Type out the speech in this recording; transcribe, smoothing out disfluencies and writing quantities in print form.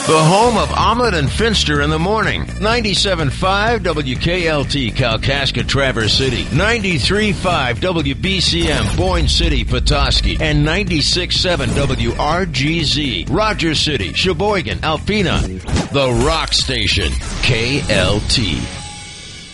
The home of Omelet and Finster in the morning. 97.5 WKLT, Kalkaska, Traverse City. 93.5 WBCM, Boyne City, Petoskey. And 96.7 WRGZ, Rogers City, Sheboygan, Alpena. The Rock Station, KLT.